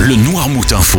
le Noirmout Info.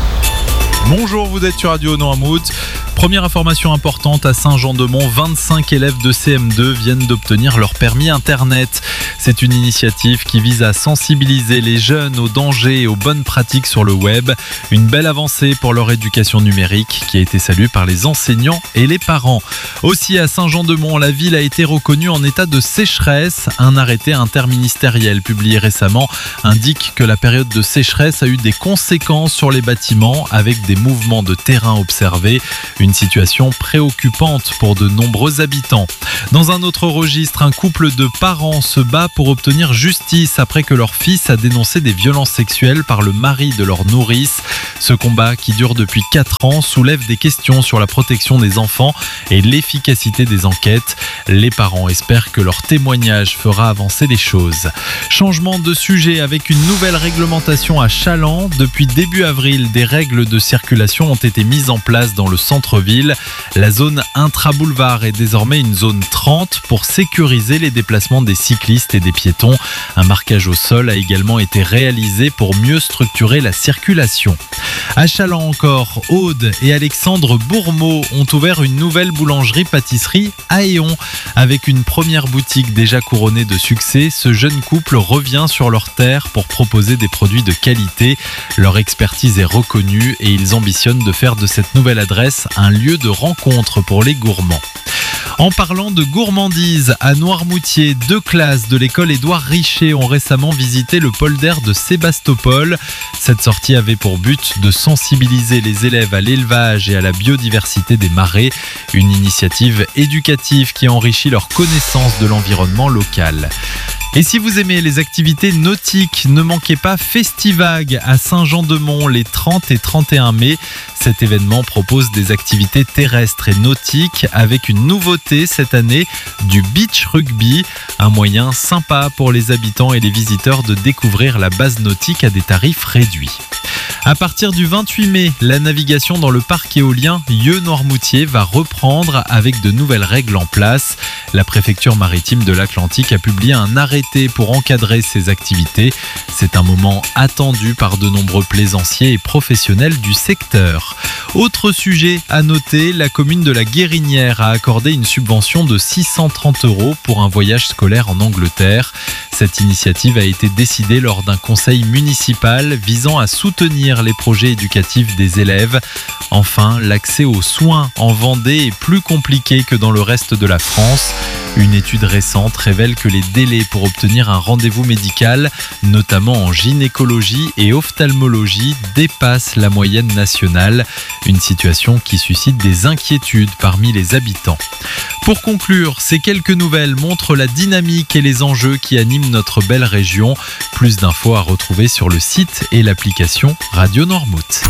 Bonjour, vous êtes sur Radio Noirmout. Première information importante, à Saint-Jean-de-Mont, 25 élèves de CM2 viennent d'obtenir leur permis Internet. C'est une initiative qui vise à sensibiliser les jeunes aux dangers et aux bonnes pratiques sur le web. Une belle avancée pour leur éducation numérique qui a été saluée par les enseignants et les parents. Aussi à Saint-Jean-de-Mont, la ville a été reconnue en état de sécheresse. Un arrêté interministériel publié récemment indique que la période de sécheresse a eu des conséquences sur les bâtiments avec des mouvements de terrain observés. Une situation préoccupante pour de nombreux habitants. Dans un autre registre, un couple de parents se bat pour obtenir justice après que leur fils a dénoncé des violences sexuelles par le mari de leur nourrice. Ce combat, qui dure depuis 4 ans, soulève des questions sur la protection des enfants et l'efficacité des enquêtes. Les parents espèrent que leur témoignage fera avancer les choses. Changement de sujet avec une nouvelle réglementation à Chaland. Depuis début avril, des règles de circulation ont été mises en place dans le centre-ville. La zone intra-boulevard est désormais une zone 30 pour sécuriser les déplacements des cyclistes et des piétons. Un marquage au sol a également été réalisé pour mieux structurer la circulation. À Chaland encore, Aude et Alexandre Bourmeau ont ouvert une nouvelle boulangerie-pâtisserie à Éon. Avec une première boutique déjà couronnée de succès, ce jeune couple revient sur leur terre pour proposer des produits de qualité. Leur expertise est reconnue et ils ambitionnent de faire de cette nouvelle adresse un lieu de rencontre pour les gourmands. En parlant de gourmandise, à Noirmoutier, 2 classes de l'école Édouard Richer ont récemment visité le polder de Sébastopol. Cette sortie avait pour but de sensibiliser les élèves à l'élevage et à la biodiversité des marais. Une initiative éducative qui enrichit leur connaissance de l'environnement local. Et si vous aimez les activités nautiques, ne manquez pas Festivag à Saint-Jean-de-Mont les 30 et 31 mai. Cet événement propose des activités terrestres et nautiques avec une nouveauté cette année, du beach rugby, un moyen sympa pour les habitants et les visiteurs de découvrir la base nautique à des tarifs réduits. À partir du 28 mai, la navigation dans le parc éolien Yeux-Noirmoutier va reprendre avec de nouvelles règles en place. La préfecture maritime de l'Atlantique a publié un arrêté pour encadrer ces activités. C'est un moment attendu par de nombreux plaisanciers et professionnels du secteur. Autre sujet à noter, la commune de la Guérinière a accordé une subvention de 630 € pour un voyage scolaire en Angleterre. Cette initiative a été décidée lors d'un conseil municipal visant à soutenir les projets éducatifs des élèves. Enfin, l'accès aux soins en Vendée est plus compliqué que dans le reste de la France. Une étude récente révèle que les délais pour obtenir un rendez-vous médical, notamment en gynécologie et ophtalmologie, dépassent la moyenne nationale. Une situation qui suscite des inquiétudes parmi les habitants. Pour conclure, ces quelques nouvelles montrent la dynamique et les enjeux qui animent notre belle région. Plus d'infos à retrouver sur le site et l'application Radio Noirmout.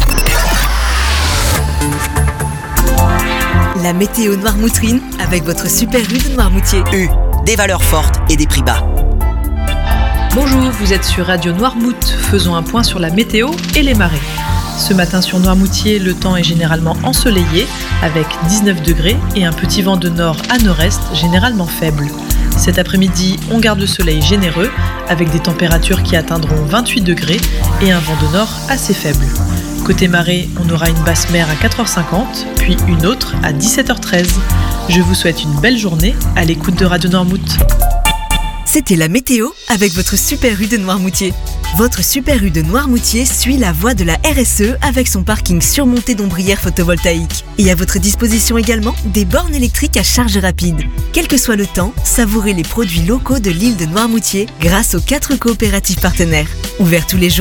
La météo noirmoutrine avec votre super U de Noirmoutier. U, des valeurs fortes et des prix bas. Bonjour, vous êtes sur Radio Noirmout. Faisons un point sur la météo et les marées. Ce matin sur Noirmoutier, le temps est généralement ensoleillé avec 19 degrés et un petit vent de nord à nord-est généralement faible. Cet après-midi, on garde le soleil généreux avec des températures qui atteindront 28 degrés et un vent de nord assez faible. Côté marée, on aura une basse mer à 4h50, puis une autre à 17h13. Je vous souhaite une belle journée à l'écoute de Radio Noirmout. C'était la météo avec votre super U de Noirmoutier. Votre super U de Noirmoutier suit la voie de la RSE avec son parking surmonté d'ombrières photovoltaïques. Et à votre disposition également des bornes électriques à charge rapide. Quel que soit le temps, savourez les produits locaux de l'île de Noirmoutier grâce aux 4 coopératives partenaires. Ouverts tous les jours